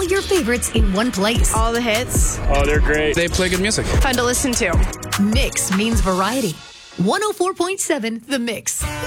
your favorites in one place. All the hits. Oh, they're great. They play good music. Fun to listen to. Mix means variety. 104.7 The Mix.